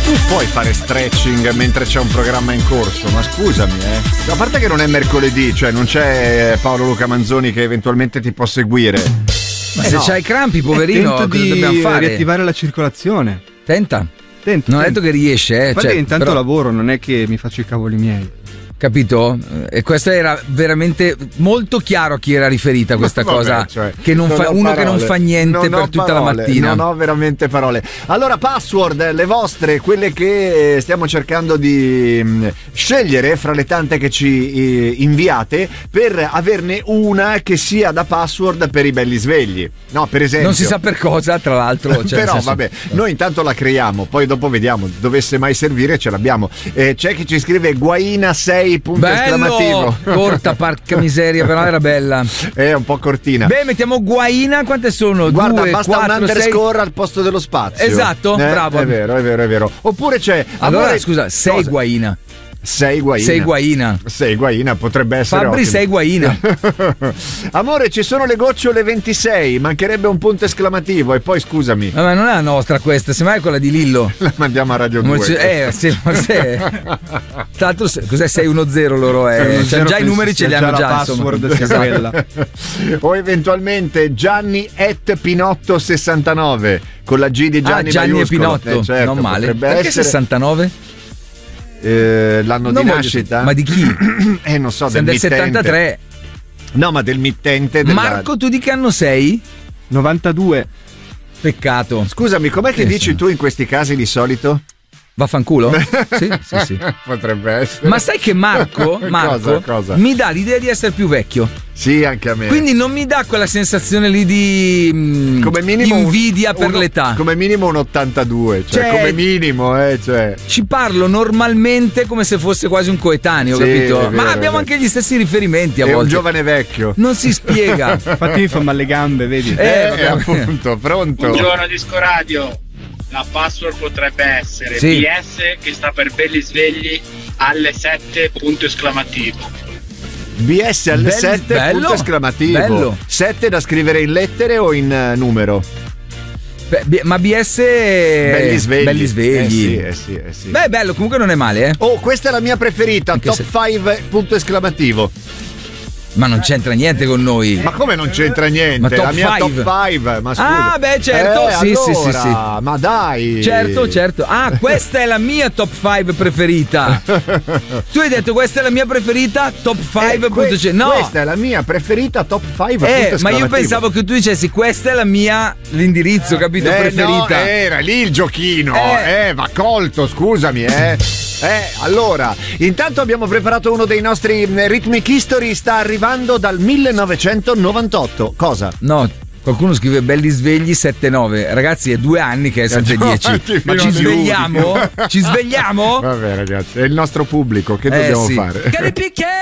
tu puoi fare stretching mentre c'è un programma in corso, ma scusami, a parte che non è mercoledì, cioè non c'è Paolo Luca Manzoni che eventualmente ti può seguire. Ma se c'hai crampi, poverino, cosa dobbiamo fare? Riattivare la circolazione. Tenta. Non ho detto che riesce, Cioè, intanto però lavoro, non è che mi faccio i cavoli miei. Capito? E questo era veramente molto chiaro a chi era riferita questa cosa, cioè, che non fa, uno parole. Che non fa niente per tutta la mattina. Non ho veramente parole. Allora, password, le vostre, quelle che stiamo cercando di scegliere fra le tante che ci inviate, per averne una che sia da password per i belli svegli. No, per esempio. Non si sa per cosa, tra l'altro. Cioè, però vabbè, noi intanto la creiamo, poi dopo vediamo, dovesse mai servire ce l'abbiamo. C'è chi ci scrive Guaina 6 punto esclamativo. Corta, porca miseria, però era bella. È un po' cortina. Beh, mettiamo Guaina, quante sono? Guarda, 2, basta 4, un underscore 6... al posto dello spazio. Esatto, bravo. È vero. Oppure c'è allora, scusa, 6 Guaina. 6 Guaina. 6 Guaina potrebbe essere Fabri ottimo. 6 Guaina. Amore, ci sono le gocciole 26, mancherebbe un punto esclamativo. E poi scusami, ma non è la nostra questa, semmai è quella di Lillo. La mandiamo a Radio 2. Tra l'altro cos'è 610 loro è? Cioè, già i numeri ce li hanno già, password sia quella. O eventualmente Gianni @Pinotto 69 con la G di Gianni Gianni e Pinotto, certo, non male. Perché essere... 69? L'anno non di nascita? Ma di chi? Non so, del 73. No, ma del mittente Marco, tu di che anno sei? 92. Peccato. Scusami, com'è che dici tu in questi casi di solito? Vaffanculo? Sì. Potrebbe essere. Ma sai che Marco cosa? Mi dà l'idea di essere più vecchio. Sì, anche a me. Quindi non mi dà quella sensazione lì di come minimo invidia per l'età. Come minimo un 82, cioè come minimo, cioè. Ci parlo normalmente come se fosse quasi un coetaneo, sì, capito? Vero, ma abbiamo anche gli stessi riferimenti a volte. È un giovane vecchio. Non si spiega. Infatti mi fa male le gambe, vedi? Appunto, pronto. Buongiorno Disco Radio. La password potrebbe essere BS, che sta per belli svegli, alle 7 punto esclamativo. BS alle 7 punto esclamativo. Bello. 7 da scrivere in lettere o in numero? Ma BS belli svegli. Sì. Beh, bello, comunque non è male, Oh, questa è la mia preferita, anche top 5 punto esclamativo. Ma non c'entra niente con noi. Ma come non c'entra niente? Ma la mia top 5. Ma scusa. Ah, beh, certo. Sì. Ma dai. Certo. Ah, questa è la mia top 5 preferita. Tu hai detto questa è la mia preferita top 5. No. Questa è la mia preferita top 5. Ma io pensavo che tu dicessi questa è la mia l'indirizzo, capito? Preferita. No, era lì il giochino. Va colto, scusami, allora, intanto abbiamo preparato uno dei nostri Rhythmic History, sta arrivando dal 1998. Cosa? No, qualcuno scrive belli svegli 7-9. Ragazzi, è 2 anni che è 7-10. Ma ci svegliamo? Ci svegliamo? Vabbè, ragazzi, è il nostro pubblico, che dobbiamo fare?